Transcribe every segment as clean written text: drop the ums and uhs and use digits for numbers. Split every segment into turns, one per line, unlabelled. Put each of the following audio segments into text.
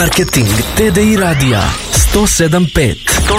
Marketing TDI radija 107.5.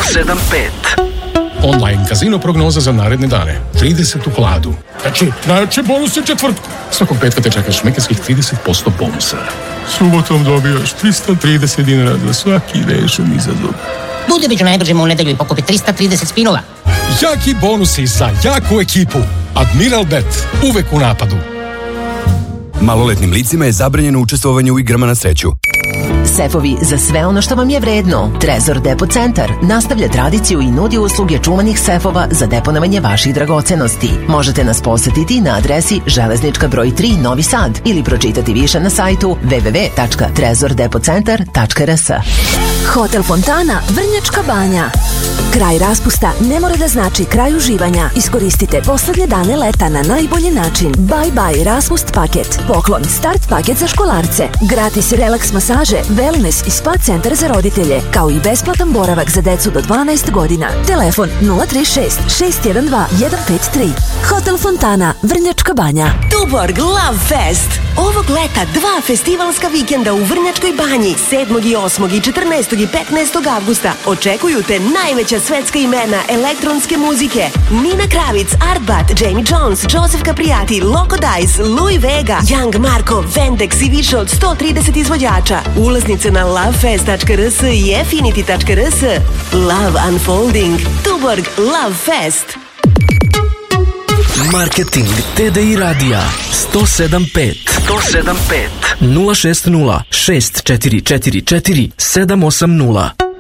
Online kazino prognoza za naredne dane. 30 u hladu. Znači bonus je četvrtku. Svakog petka te čekaš mekanskih 30% bonusa. Subotom dobijaš 330 dinara za svaki rešen izazov.
Budeviću najbržem u nedelju i pokupi 330 spinova.
Jaki bonusi za jaku ekipu. Admiral Bet. Uvek u napadu.
Maloletnim licima je zabranjeno učestvovanje u igrama na sreću.
Sefovi za sve ono što vam je vredno. Trezor Depot Centar nastavlja tradiciju i nudi usluge čuvanih sefova za deponovanje vaših dragocenosti. Možete nas posetiti na adresi Železnička broj 3 Novi Sad ili pročitati više na sajtu www.trezordepotcentar.rs.
Hotel Fontana, Vrnjačka Banja. Kraj raspusta ne mora da znači kraj uživanja. Iskoristite poslednje dane leta na najbolji način. Bye bye raspust paket. Poklon start paket za školarce. Gratis relaks masaže, wellness i spa centar za roditelje, kao i besplatan boravak za decu do 12 godina. Telefon 036 612 153. Hotel Fontana, Vrnjačka Banja.
Tuborg Love Fest. Ovog leta 2 festivalska vikenda u Vrnjačkoj Banji 7. i 8. i 14. i 15. avgusta očekuju te najveća svetska imena elektronske muzike. Nina Kravic, Artbat, Jamie Jones, Joseph Capriati, Loco Dice, Louis Vega, Young Marko, Vendex i više od 130 izvođača. Ulaznice na lovefest.rs i affinity.rs. Love Unfolding. Tuborg Love Fest.
Marketing TDI radija 107.5 060 644 780.